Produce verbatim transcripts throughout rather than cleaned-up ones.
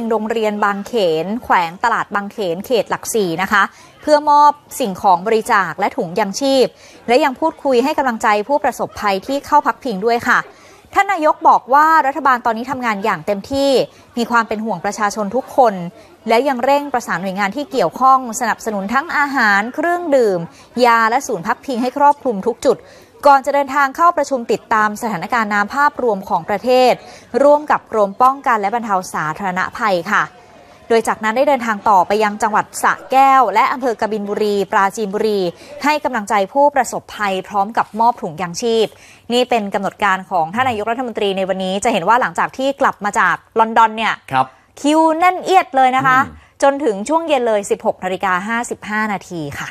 โรงเรียนบางเขนแขวงตลาดบางเขนเขตหลักสี่นะคะเพื่อมอบสิ่งของบริจาคและถุงยังชีพและยังพูดคุยให้กำลังใจผู้ประสบภัยที่เข้าพักพิงด้วยค่ะท่านนายกบอกว่ารัฐบาลตอนนี้ทำงานอย่างเต็มที่มีความเป็นห่วงประชาชนทุกคนและยังเร่งประสานหน่วยงานที่เกี่ยวข้องสนับสนุนทั้งอาหารเครื่องดื่มยาและศูนย์พักพิงให้ครอบคลุมทุกจุดก่อนจะเดินทางเข้าประชุมติดตามสถานการณ์น้ำภาพรวมของประเทศร่วมกับกรมป้องกันและบรรเทาสาธารณภัยค่ะโดยจากนั้นได้เดินทางต่อไปยังจังหวัดสระแก้วและอำเภอกบินบุรีปราจีนบุรีให้กำลังใจผู้ประสบภัยพร้อมกับมอบถุงยางชีพนี่เป็นกำหนดการของท่านนายกรัฐมนตรีในวันนี้จะเห็นว่าหลังจากที่กลับมาจากลอนดอนเนี่ยคิวแน่นเอียดเลยนะคะจนถึงช่วงเย็นเลย สิบหกนาฬิกาห้าสิบห้านาทีค่ะ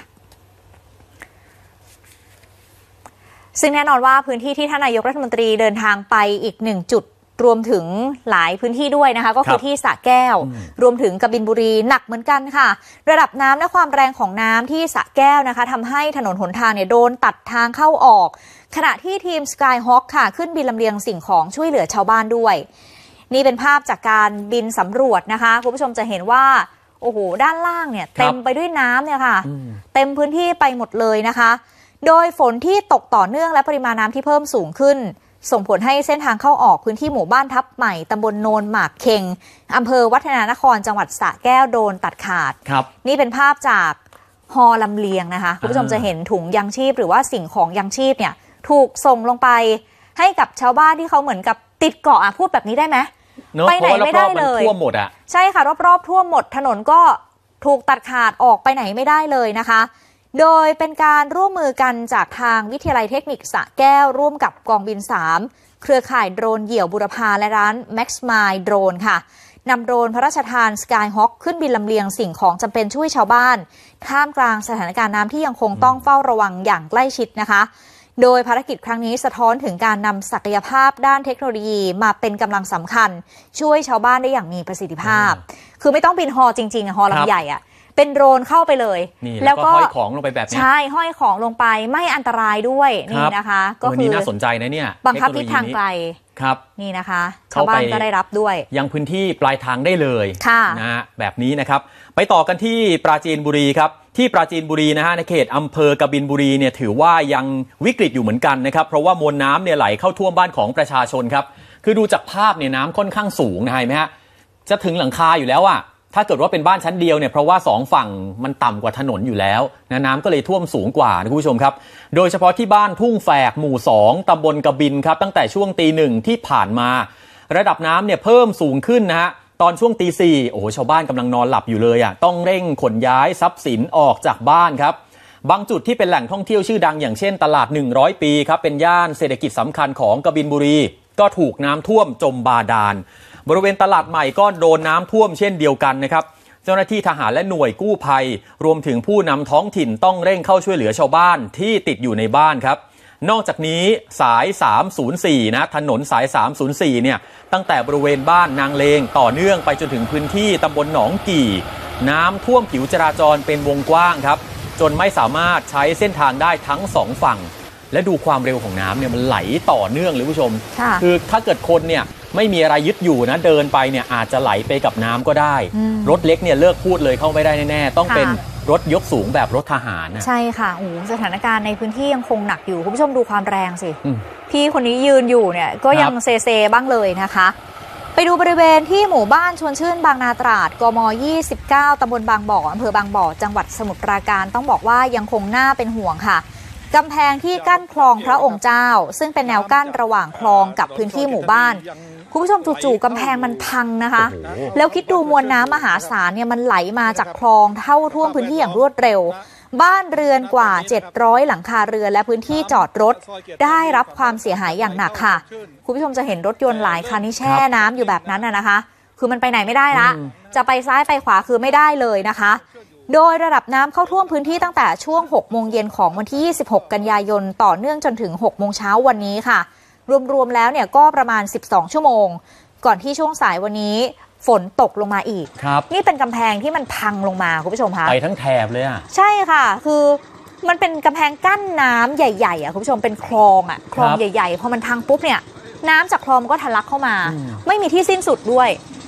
ซึ่งแน่นอนว่าพื้นที่ที่ท่านนายกรัฐมนตรีเดินทางไปอีกหนึ่งจุดรวมถึงหลายพื้นที่ด้วยนะคะก็คือที่สระแก้วรวมถึงกบินบุรีหนักเหมือนกันค่ะระดับน้ำและความแรงของน้ำที่สระแก้วนะคะทำให้ถนนหนทางเนี่ยโดนตัดทางเข้าออกขณะที่ทีม Skyhawk ค่ะขึ้นบินลำเลียงสิ่งของช่วยเหลือชาวบ้านด้วยนี่เป็นภาพจากการบินสำรวจนะคะคุณผู้ชมจะเห็นว่าโอ้โหด้านล่างเนี่ยเต็มไปด้วยน้ำเนี่ยค่ะเต็มพื้นที่ไปหมดเลยนะคะโดยฝนที่ตกต่อเนื่องและปริมาณน้ำที่เพิ่มสูงขึ้นส่งผลให้เส้นทางเข้าออกพื้นที่หมู่บ้านทับใหม่ตำบลโนนหมากเค็งอำเภอวัฒนานครจังหวัดสระแก้วโดนตัดขาดนี่เป็นภาพจากฮอลำเลียงนะคะคุณผู้ชมจะเห็นถุงยังชีพหรือว่าสิ่งของยังชีพเนี่ยถูกส่งลงไปให้กับชาวบ้านที่เขาเหมือนกับติดเกาะอ่ะพูดแบบนี้ได้ไหมไปไหนไม่ได้เลยทั่วหมดอ่ะใช่ค่ะรอบๆทั่วหมดถนนก็ถูกตัดขาดออกไปไหนไม่ได้เลยนะคะโดยเป็นการร่วมมือกันจากทางวิทยาลัยเทคนิคสระแก้วร่วมกับกองบินสามเครือข่ายโดรนเหยี่ยวบุรพาและร้าน Maxmile โดรนค่ะนำโดรนพระราชทาน Skyhawk ขึ้นบินลำเลียงสิ่งของจำเป็นช่วยชาวบ้านท่ามกลางสถานการณ์น้ำที่ยังคงต้องเฝ้าระวังอย่างใกล้ชิดนะคะโดยภารกิจครั้งนี้สะท้อนถึงการนำศักยภาพด้านเทคโนโลยีมาเป็นกำลังสำคัญช่วยชาวบ้านได้อย่างมีประสิทธิภาพคือไม่ต้องบินฮอจริงๆฮอลำใหญ่อะเป็นโดรนเข้าไปเลยแล้วก็ห้อยของลงไปแบบนี้ใช่ห้อยของลงไปไม่อันตรายด้วยนี่นะคะก็คือน่าสนใจนะเนี่ยบังคับทิศทางไกลครับนี่นะคะชาวบ้านก็ได้รับด้วยยังพื้นที่ปลายทางได้เลยนะฮะแบบนี้นะครับไปต่อกันที่ปราจีนบุรีครับที่ปราจีนบุรีนะฮะในเขตอำเภอกบินบุรีเนี่ยถือว่ายังวิกฤตอยู่เหมือนกันนะครับเพราะว่ามวลน้ำเนี่ยไหลเข้าท่วมบ้านของประชาชนครับคือดูจากภาพเนี่ยน้ำค่อนข้างสูงนะเห็นไหมฮะจะถึงหลังคาอยู่แล้วอะถ้าเกิดว่าเป็นบ้านชั้นเดียวเนี่ยเพราะว่าสองฝั่งมันต่ำกว่าถนนอยู่แล้วนะน้ำก็เลยท่วมสูงกว่านะคุณผู้ชมครับโดยเฉพาะที่บ้านทุ่งแฝกหมู่สองตำบลกบินครับตั้งแต่ช่วงตีหนึ่งที่ผ่านมาระดับน้ำเนี่ยเพิ่มสูงขึ้นนะฮะตอนช่วงตีสี่โอ้โหชาวบ้านกำลังนอนหลับอยู่เลยอ่ะต้องเร่งขนย้ายทรัพย์สินออกจากบ้านครับบางจุดที่เป็นแหล่งท่องเที่ยวชื่อดังอย่างเช่นตลาดหนึ่งร้อยปีครับเป็นย่านเศรษฐกิจสำคัญของกบินบุรีก็ถูกน้ำท่วมจมบาดาลบริเวณตลาดใหม่ก็โดนน้ำท่วมเช่นเดียวกันนะครับเจ้าหน้าที่ทหารและหน่วยกู้ภัยรวมถึงผู้นำท้องถิ่นต้องเร่งเข้าช่วยเหลือชาวบ้านที่ติดอยู่ในบ้านครับนอกจากนี้สายสามศูนย์สี่นะถนนสายสามศูนย์สี่เนี่ยตั้งแต่บริเวณบ้านนางเลงต่อเนื่องไปจนถึงพื้นที่ตำบลหนองกี่น้ำท่วมผิวจราจรเป็นวงกว้างครับจนไม่สามารถใช้เส้นทางได้ทั้งสองฝั่งและดูความเร็วของน้ำเนี่ยมันไหลต่อเนื่องเลยผู้ชมคือถ้าเกิดคนเนี่ยไม่มีอะไรยึดอยู่นะเดินไปเนี่ยอาจจะไหลไปกับน้ำก็ได้รถเล็กเนี่ยเลิกพูดเลยเข้าไม่ได้แน่ๆต้องเป็นรถยกสูงแบบรถทหารนะใช่ค่ะโอ้สถานการณ์ในพื้นที่ยังคงหนักอยู่คุณผู้ชมดูความแรงสิพี่คนนี้ยืนอยู่เนี่ยก็ยังเซเซบ้างเลยนะคะไปดูบริเวณที่หมู่บ้านชวนชื่นบางนาตราดกมยี่สิบเก้าตำบลบางบ่ออำเภอบางบ่อจังหวัดสมุทรปราการต้องบอกว่ายังคงน่าเป็นห่วงค่ะกำแพงที่กั้นคลองพระองค์เจ้าซึ่งเป็นแนวกั้นระหว่างคลองกับพื้นที่หมู่บ้านคุณผู้ชมจู่ๆกำแพงมันพังนะคะแล้วคิดดูมวลน้ำมหาศาลเนี่ยมันไหลมาจากคลองเท่าท่วมพื้นที่อย่างรวดเร็วบ้านเรือนกว่าเจ็ดร้อยหลังคาเรือนและพื้นที่จอดรถได้รับความเสียหายอย่างหนักค่ะคุณผู้ชมจะเห็นรถยนต์หลายคันที่แช่น้ำอยู่แบบนั้นนะคะคือมันไปไหนไม่ได้ละจะไปซ้ายไปขวาคือไม่ได้เลยนะคะโดยระดับน้ำเข้าท่วมพื้นที่ตั้งแต่ช่วงหกโมงเย็นของวันที่ยี่สิบหกกันยายนต่อเนื่องจนถึงหกโมงเช้าวันนี้ค่ะรวมๆแล้วเนี่ยก็ประมาณสิบสองชั่วโมงก่อนที่ช่วงสายวันนี้ฝนตกลงมาอีกนี่เป็นกำแพงที่มันพังลงมาคุณผู้ชมคะไปทั้งแถบเลยอ่ะใช่ค่ะคือมันเป็นกำแพงกั้นน้ำใหญ่ๆอ่ะคุณผู้ชมเป็นคลองอ่ะคลองใหญ่ๆพอมันพังปุ๊บเนี่ยน้ำจากคลองก็ทะลักเข้ามาไม่มีที่สิ้นสุดด้วย